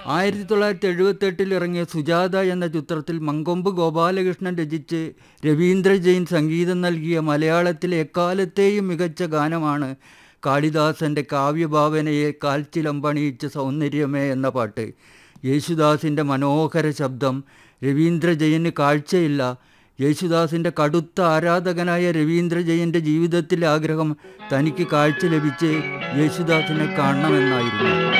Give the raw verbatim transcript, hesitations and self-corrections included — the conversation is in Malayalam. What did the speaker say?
ആയിരത്തി തൊള്ളായിരത്തി എഴുപത്തെട്ടിൽ ഇറങ്ങിയ സുജാത എന്ന ചിത്രത്തിൽ മങ്കൊമ്പ് ഗോപാലകൃഷ്ണൻ രചിച്ച് രവീന്ദ്ര ജെയിൻ സംഗീതം നൽകിയ മലയാളത്തിലെ എക്കാലത്തെയും മികച്ച ഗാനമാണ് കാളിദാസൻ്റെ കാവ്യഭാവനയെ കാൽച്ചിലമ്പണിയിച്ച സൗന്ദര്യമേ എന്ന പാട്ട്. യേശുദാസിൻ്റെ മനോഹര ശബ്ദം. രവീന്ദ്ര ജെയിന് കാഴ്ചയില്ല. യേശുദാസിൻ്റെ കടുത്ത ആരാധകനായ രവീന്ദ്ര ജെയിൻ്റെ ജീവിതത്തിലെ ആഗ്രഹം തനിക്ക് കാഴ്ച ലഭിച്ച് യേശുദാസിനെ കാണണമെന്നായിരുന്നു.